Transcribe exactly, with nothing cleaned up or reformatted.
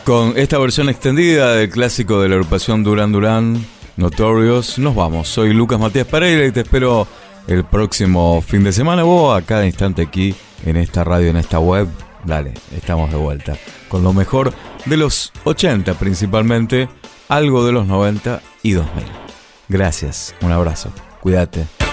Con esta versión extendida del clásico de la agrupación Duran Duran, Notorious, nos vamos. Soy Lucas Matías Pereira y te espero el próximo fin de semana o a cada instante aquí en esta radio, en esta web. Dale, estamos de vuelta con lo mejor de los ochenta principalmente, algo de los noventa y dos mil. Gracias, un abrazo, cuídate.